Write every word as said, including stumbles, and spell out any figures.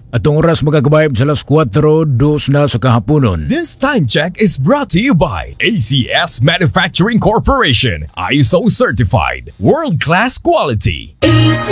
Atong oras magagabayab sa alas kwatro, dos na sa kahaponon. This time check is brought to you by A C S Manufacturing Corporation, I S O certified, world-class quality.